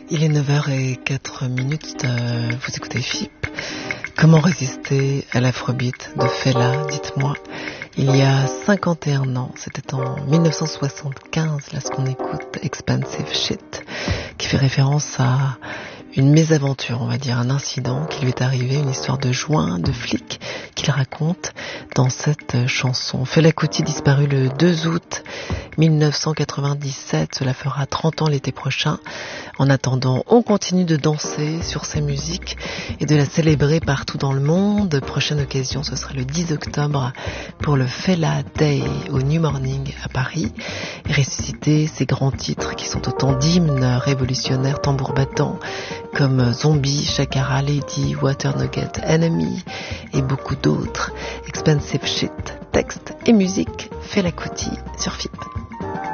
Il est 9h04, vous écoutez FIP. Comment résister à l'afrobeat de Fela, dites-moi. Il y a 51 ans, c'était en 1975, là ce qu'on écoute, Expensive Shit, qui fait référence à une mésaventure, on va dire, un incident qui lui est arrivé, une histoire de joint, de flic, qu'il raconte dans cette chanson. Fela Kuti disparu le 2 août 1997, cela fera 30 ans l'été prochain. En attendant, on continue de danser sur sa musique et de la célébrer partout dans le monde. Prochaine occasion, ce sera le 10 octobre pour le Fela Day au New Morning à Paris. Et ressusciter ces grands titres qui sont autant d'hymnes révolutionnaires, tambour battant, comme Zombie, Shakara, Lady, Water Nugget, Enemy et beaucoup d'autres. Expensive Shit, texte et musique, Fela Kuti sur FIP.